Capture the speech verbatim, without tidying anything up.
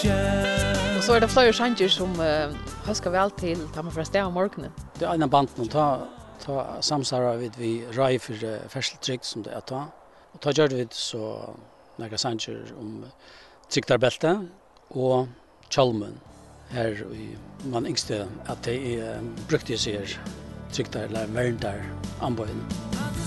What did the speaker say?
Och så är det flera chanser som uh, huskar väl till tar man för att stäva morgonen. Det är en band och ta ta samsara vid vi rai för färsteltryck som det är ta. Och ta gör det så några chanser om tryckarbälte och chalmen här i man yngste att det är brukte sig tryckta eller värndar anböjen.